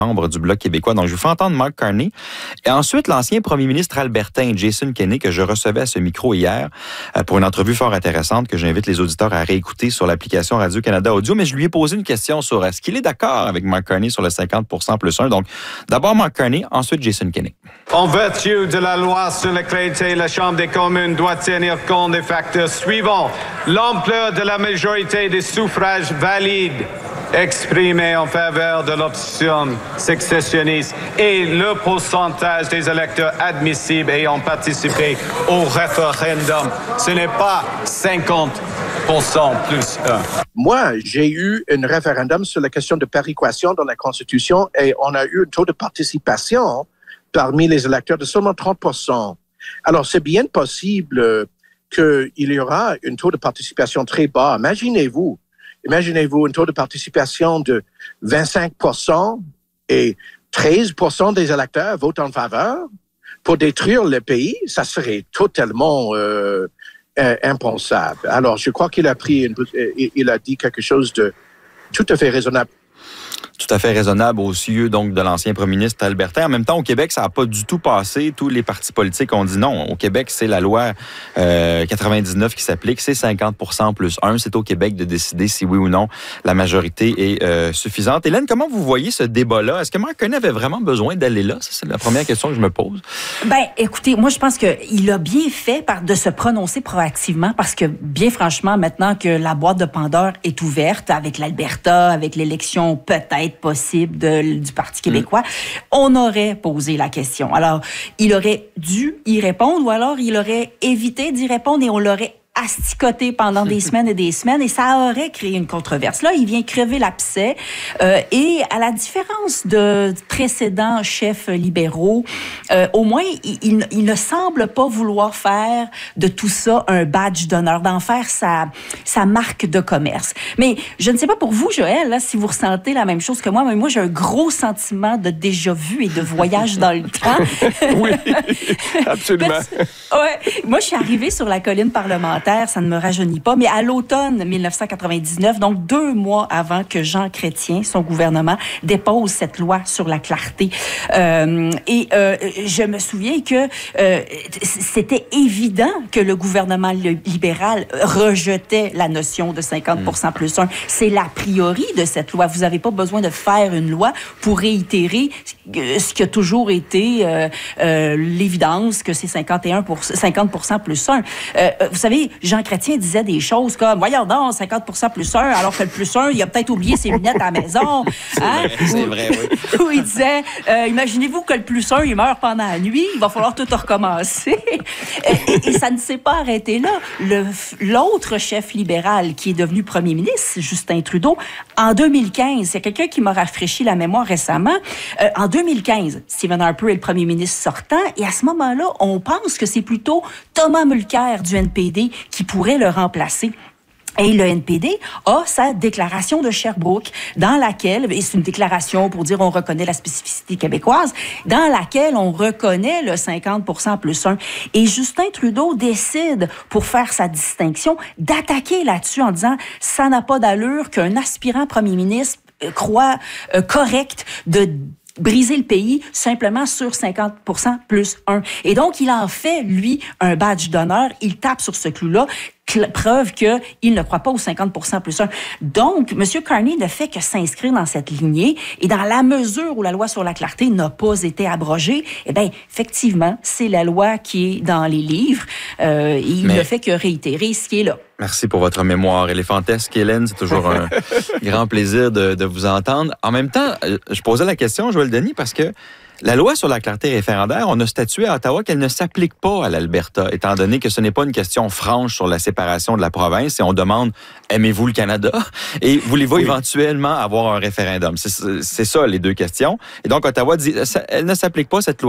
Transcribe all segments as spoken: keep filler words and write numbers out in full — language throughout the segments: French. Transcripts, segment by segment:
membre du Bloc québécois. Donc, je vous fais entendre Mark Carney. Et ensuite, l'ancien premier ministre albertain, Jason Kenney, que je recevais à ce micro hier euh, pour une entrevue fort intéressante que j'invite les auditeurs à réécouter sur l'application Radio-Canada Audio. Mais je lui ai posé une question sur est-ce qu'il est d'accord avec Mark Carney sur le cinquante pour cent plus un. Donc, d'abord Mark Carney, ensuite Jason Kenney. En vertu de la loi sur la clarté, la Chambre des communes doit tenir compte des facteurs suivants. L'ampleur de la majorité des suffrages valides exprimés en faveur de l'option sécessionniste et le pourcentage des électeurs admissibles ayant participé au référendum. Ce n'est pas cinquante pour cent plus un. Moi, j'ai eu un référendum sur la question de péréquation dans la Constitution et on a eu un taux de participation parmi les électeurs de seulement trente pour cent. Alors, c'est bien possible qu'il y aura un taux de participation très bas. Imaginez-vous, imaginez-vous un taux de participation de vingt-cinq pour cent et treize pour cent des électeurs votent en faveur pour détruire le pays. Ça serait totalement euh, impensable. Alors, je crois qu'il a pris, une, il a dit quelque chose de tout à fait raisonnable. Tout à fait raisonnable aux yeux donc de l'ancien premier ministre albertain. En même temps, au Québec, ça n'a pas du tout passé. Tous les partis politiques ont dit non. Au Québec, c'est la loi euh, quatre-vingt-dix-neuf qui s'applique. C'est cinquante pour cent plus un. C'est au Québec de décider si oui ou non la majorité est euh, suffisante. Hélène, comment vous voyez ce débat-là? Est-ce que Mark Carney avait vraiment besoin d'aller là? Ça, c'est la première question que je me pose. Ben, écoutez, moi, je pense qu'il a bien fait par, de se prononcer proactivement parce que, bien franchement, maintenant que la boîte de Pandore est ouverte avec l'Alberta, avec l'élection peut-être possible de, du Parti québécois, mmh. on aurait posé la question. Alors, il aurait dû y répondre ou alors il aurait évité d'y répondre et on l'aurait asticoté pendant des semaines et des semaines et ça aurait créé une controverse. Là, il vient crever l'abcès euh, et à la différence de précédents chefs libéraux, euh, au moins, il, il, il ne semble pas vouloir faire de tout ça un badge d'honneur, d'en faire sa, sa marque de commerce. Mais je ne sais pas pour vous, Joël, là, si vous ressentez la même chose que moi, mais moi, j'ai un gros sentiment de déjà-vu et de voyage dans le temps. Oui, absolument. Ouais, moi, je suis arrivée sur la colline parlementaire. Ça ne me rajeunit pas, mais à l'automne dix-neuf cent quatre-vingt-dix-neuf, donc deux mois avant que Jean Chrétien, son gouvernement, dépose cette loi sur la clarté. Euh, et euh, je me souviens que euh, c'était évident que le gouvernement libéral rejetait la notion de cinquante pour cent plus un. C'est l'a priori de cette loi. Vous n'avez pas besoin de faire une loi pour réitérer ce qui a toujours été euh, euh, l'évidence que c'est cinquante et un pour cent, cinquante pour cent plus un. Euh, vous savez, Jean Chrétien disait des choses comme, voyons donc, cinquante pour cent plus un, alors que le plus un, il a peut-être oublié ses lunettes à la maison. C'est hein? vrai, c'est vrai, oui. Où il disait, euh, imaginez-vous que le plus un, il meurt pendant la nuit, il va falloir tout recommencer. et, et ça ne s'est pas arrêté là. Le, l'autre chef libéral qui est devenu premier ministre, Justin Trudeau, en deux mille quinze, il y a quelqu'un qui m'a rafraîchi la mémoire récemment, euh, en deux mille quinze, Stephen Harper est le premier ministre sortant, et à ce moment-là, on pense que c'est plutôt Thomas Mulcair du N P D qui pourrait le remplacer. Et le N P D a sa déclaration de Sherbrooke, dans laquelle, et c'est une déclaration pour dire on reconnaît la spécificité québécoise, dans laquelle on reconnaît le cinquante pour cent plus un. Et Justin Trudeau décide, pour faire sa distinction, d'attaquer là-dessus en disant ça n'a pas d'allure qu'un aspirant premier ministre croit euh, correct de briser le pays simplement sur cinquante pour cent plus un. Et donc, il en fait, lui, un badge d'honneur. Il tape sur ce clou-là. Preuve qu'il ne croit pas au cinquante pour cent plus un. Donc, M. Carney ne fait que s'inscrire dans cette lignée et dans la mesure où la loi sur la clarté n'a pas été abrogée, eh bien, effectivement, c'est la loi qui est dans les livres euh, et il Mais... ne fait que réitérer ce qui est là. Merci pour votre mémoire éléphantesque, Hélène. C'est toujours un grand plaisir de, de vous entendre. En même temps, je posais la question, Joël Denis, parce que la loi sur la clarté référendaire, on a statué à Ottawa qu'elle ne s'applique pas à l'Alberta, étant donné que ce n'est pas une question franche sur la séparation de la province et on demande « Aimez-vous le Canada? » et voulez-vous oui. éventuellement avoir un référendum? C'est, c'est ça, les deux questions. Et donc, Ottawa dit « Elle ne s'applique pas, cette loi-là. »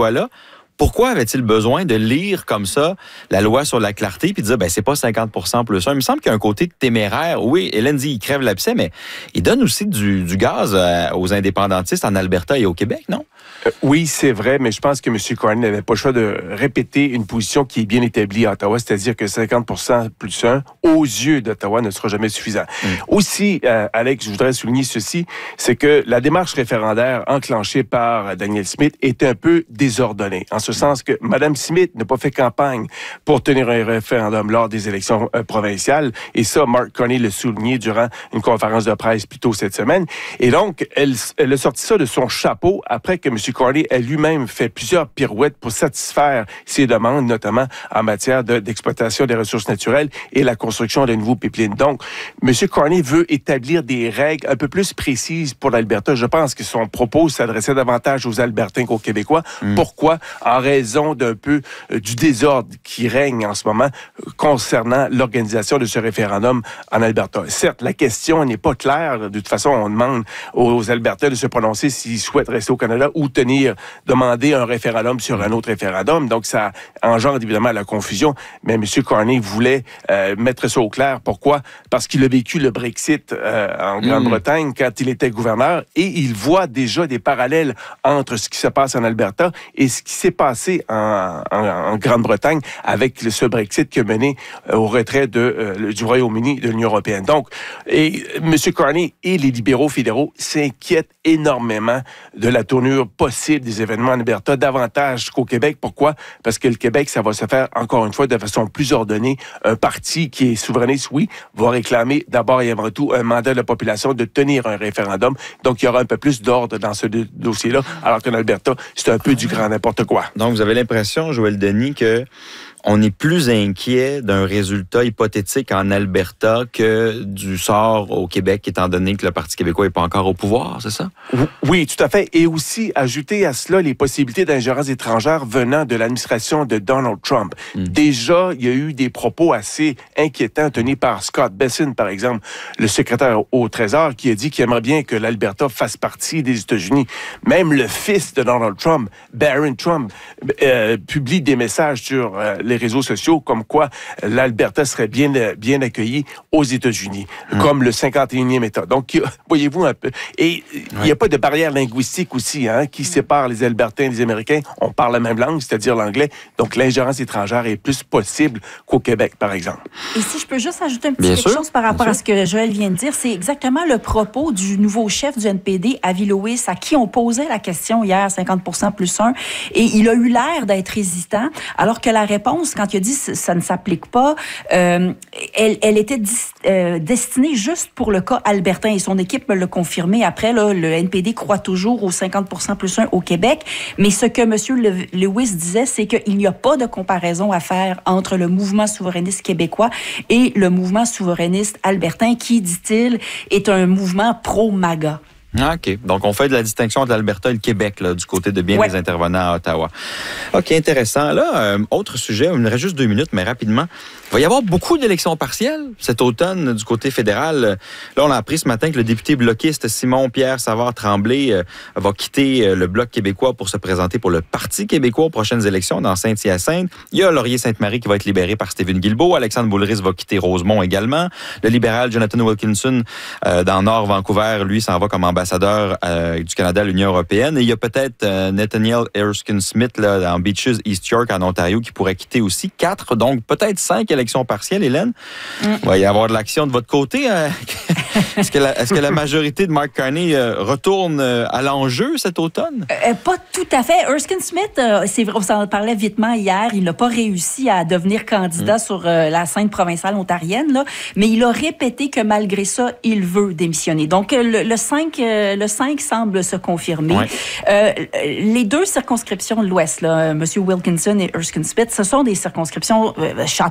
Pourquoi avait-il besoin de lire comme ça la loi sur la clarté puis de dire, ben c'est pas cinquante pour cent plus un? Il me semble qu'il y a un côté téméraire. Oui, Hélène dit, il crève l'abcès, mais il donne aussi du, du gaz aux indépendantistes en Alberta et au Québec, non? Euh, oui, c'est vrai, mais je pense que M. Carney n'avait pas le choix de répéter une position qui est bien établie à Ottawa, c'est-à-dire que cinquante pour cent plus un, aux yeux d'Ottawa, ne sera jamais suffisant. Mm. Aussi, euh, Alex, je voudrais souligner ceci, c'est que la démarche référendaire enclenchée par Danielle Smith est un peu désordonnée, en ce sens que Mme Smith n'a pas fait campagne pour tenir un référendum lors des élections euh, provinciales, et ça, Mark Carney l'a souligné durant une conférence de presse plus tôt cette semaine, et donc, elle, elle a sorti ça de son chapeau après que M. Carney a lui-même fait plusieurs pirouettes pour satisfaire ses demandes, notamment en matière de, d'exploitation des ressources naturelles et la construction de nouveaux pipelines. Donc, M. Carney veut établir des règles un peu plus précises pour l'Alberta. Je pense que son propos s'adressait davantage aux Albertains qu'aux Québécois. Mm. Pourquoi? En raison d'un peu euh, du désordre qui règne en ce moment euh, concernant l'organisation de ce référendum en Alberta. Certes, la question n'est pas claire. De toute façon, on demande aux Albertains de se prononcer s'ils souhaitent rester au Canada ou tenir, demander un référendum sur un autre référendum. Donc, ça engendre évidemment la confusion. Mais M. Carney voulait euh, mettre ça au clair. Pourquoi? Parce qu'il a vécu le Brexit euh, en Grande-Bretagne mmh. quand il était gouverneur et il voit déjà des parallèles entre ce qui se passe en Alberta et ce qui s'est passé en, en, en Grande-Bretagne avec le, ce Brexit qui a mené euh, au retrait de, euh, du Royaume-Uni de l'Union européenne. Donc, et M. Carney et les libéraux fédéraux s'inquiètent énormément de la tournure possible des événements en Alberta, davantage qu'au Québec. Pourquoi? Parce que le Québec, ça va se faire, encore une fois, de façon plus ordonnée. Un parti qui est souverainiste, oui, va réclamer d'abord et avant tout un mandat de la population de tenir un référendum. Donc, il y aura un peu plus d'ordre dans ce dossier-là, alors qu'en Alberta, c'est un peu du grand n'importe quoi. Donc, vous avez l'impression, Joël Denis, que on est plus inquiet d'un résultat hypothétique en Alberta que du sort au Québec, étant donné que le Parti québécois n'est pas encore au pouvoir, c'est ça? Oui, tout à fait. Et aussi, ajouter à cela les possibilités d'ingérence étrangère venant de l'administration de Donald Trump. Mmh. Déjà, il y a eu des propos assez inquiétants tenus par Scott Bessent, par exemple, le secrétaire au Trésor, qui a dit qu'il aimerait bien que l'Alberta fasse partie des États-Unis. Même le fils de Donald Trump, Barron Trump, euh, publie des messages sur euh, les réseaux sociaux comme quoi l'Alberta serait bien, bien accueillie aux États-Unis, mmh. comme le cinquante et unième État. Donc, voyez-vous un peu. Et il ouais. n'y a pas de barrière linguistique aussi hein, qui sépare les Albertains et les Américains. On parle la même langue, c'est-à-dire l'anglais. Donc, l'ingérence étrangère est plus possible qu'au Québec, par exemple. Et si je peux juste ajouter un petit bien quelque sûr, chose par rapport à ce que Joël vient de dire, c'est exactement le propos du nouveau chef du N P D, Avi Lewis, à qui on posait la question hier, cinquante pour cent plus un, et il a eu l'air d'être hésitant, alors que la réponse, quand il a dit ça ne s'applique pas, euh, elle, elle était dis, euh, destinée juste pour le cas albertain, et son équipe me l'a confirmé. Après, là, le N P D croit toujours aux cinquante pour cent plus un au Québec, mais ce que M. Lewis disait, c'est qu'il n'y a pas de comparaison à faire entre le mouvement souverainiste québécois et le mouvement souverainiste albertain, qui, dit-il, est un mouvement pro-MAGA. Ah, OK. Donc, on fait de la distinction entre l'Alberta et le Québec, là, du côté de bien ouais. des intervenants à Ottawa. OK, intéressant. Là, euh, autre sujet, il me reste juste deux minutes, mais rapidement. Il va y avoir beaucoup d'élections partielles cet automne du côté fédéral. Là, on a appris ce matin que le député bloquiste Simon-Pierre Savard-Tremblay euh, va quitter euh, le Bloc québécois pour se présenter pour le Parti québécois aux prochaines élections dans Saint-Hyacinthe. Il y a Laurier-Sainte-Marie qui va être libéré par Stephen Guilbeault. Alexandre Boulris va quitter Rosemont également. Le libéral Jonathan Wilkinson, euh, dans Nord Vancouver, lui, s'en va comme ambassadeur euh, du Canada à l'Union européenne. Et il y a peut-être euh, Nathaniel Erskine-Smith là, dans Beaches, East York, en Ontario, qui pourrait quitter aussi. Quatre, donc peut-être cinq élections partielles, Hélène. Mm. Il va y avoir de l'action de votre côté. Euh, est-ce, que la, est-ce que la majorité de Mark Carney euh, retourne euh, à l'enjeu cet automne? Euh, pas tout à fait. Erskine-Smith, euh, c'est vrai, on s'en parlait vitement hier, il n'a pas réussi à devenir candidat mm. sur euh, la scène provinciale ontarienne, là, mais il a répété que malgré ça, il veut démissionner. Donc, le, le, cinq, euh, le cinq semble se confirmer. Ouais. Euh, les deux circonscriptions de l'Ouest, là, M. Wilkinson et Erskine-Smith, ce sont des circonscriptions euh, château fort.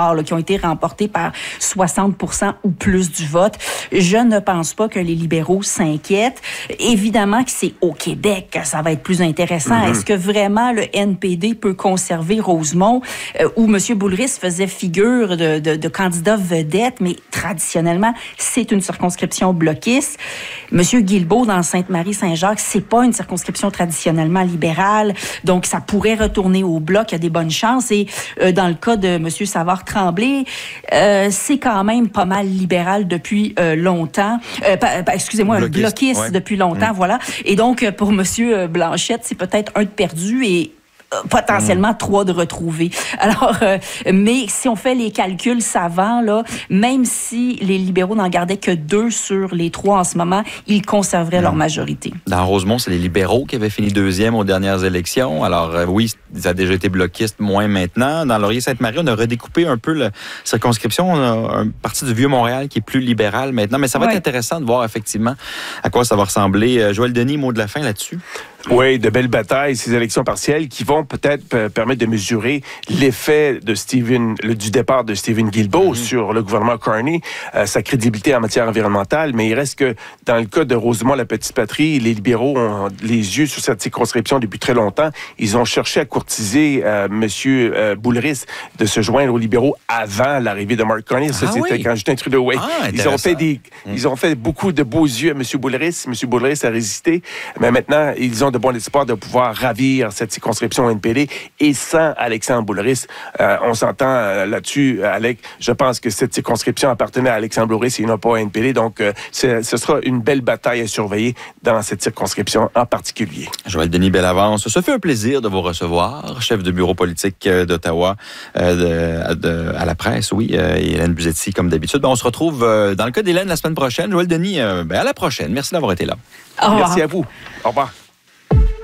rares là, qui ont été remportés par soixante pour cent ou plus du vote. Je ne pense pas que les libéraux s'inquiètent. Évidemment que c'est au Québec que ça va être plus intéressant. Mm-hmm. Est-ce que vraiment le N P D peut conserver Rosemont, euh, où M. Boulris faisait figure de, de, de candidat vedette, mais traditionnellement, c'est une circonscription bloquiste. M. Guilbeault, dans Sainte-Marie-Saint-Jacques, c'est pas une circonscription traditionnellement libérale, donc ça pourrait retourner au bloc, il y a des bonnes chances. Et euh, dans le cas de M. Savard-Tremblay, euh, c'est quand même pas mal libéral depuis euh, longtemps. Euh, pa, pa, excusez-moi, bloquiste, bloquiste ouais. depuis longtemps, mmh. voilà. Et donc, pour M. Blanchette, c'est peut-être un de perdu et potentiellement mmh. trois de retrouvés. Alors, euh, mais si on fait les calculs savants, là, même si les libéraux n'en gardaient que deux sur les trois en ce moment, ils conserveraient mmh. leur majorité. Dans Rosemont, c'est les libéraux qui avaient fini deuxième aux dernières élections. Alors, euh, oui, ça a déjà été bloquiste, moins maintenant. Dans Laurier-Sainte-Marie, on a redécoupé un peu la circonscription. On a un parti du Vieux-Montréal qui est plus libéral maintenant, mais ça va ouais. être intéressant de voir effectivement à quoi ça va ressembler. Euh, Joël Denis, mot de la fin là-dessus? Oui, de belles batailles, ces élections partielles qui vont peut-être p- permettre de mesurer l'effet de Stephen, le, du départ de Stephen Guilbeault mmh. sur le gouvernement Carney, euh, sa crédibilité en matière environnementale. Mais il reste que dans le cas de Rosemont, la petite patrie, les libéraux ont les yeux sur cette circonscription depuis très longtemps. Ils ont cherché à courtiser euh, M. Euh, Boulris de se joindre aux libéraux avant l'arrivée de Mark Carney. Ça, ah, c'était oui. quand Justin Trudeau. Oui. Ah, ils ont fait des, mmh. ils ont fait beaucoup de beaux yeux à M. Boulris. M. Boulris a résisté. Mais maintenant, ils ont de bon espoir de pouvoir ravir cette circonscription N P D. Et sans Alexandre Boulris, euh, on s'entend euh, là-dessus, Alec, je pense que cette circonscription appartenait à Alexandre Boulris et non pas à N P D. Donc, euh, ce sera une belle bataille à surveiller dans cette circonscription en particulier. Joël Denis Bellavance, ce fait un plaisir de vous recevoir, chef de bureau politique d'Ottawa euh, de, de, à la presse, oui, euh, et Hélène Buzetti, comme d'habitude. Ben, on se retrouve euh, dans le cas d'Hélène la semaine prochaine. Joël Denis, euh, ben, à la prochaine. Merci d'avoir été là. Merci à vous. Au revoir.